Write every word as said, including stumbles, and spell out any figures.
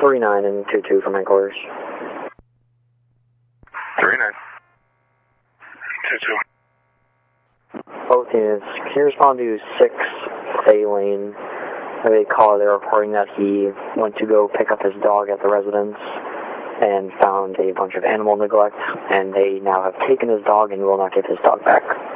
three nine and two two from headquarters. three nine. two two. Both units, can you respond to six A Lane? I have a caller there reporting that he went to go pick up his dog at the residence and found a bunch of animal neglect, and they now have taken his dog and will not give his dog back.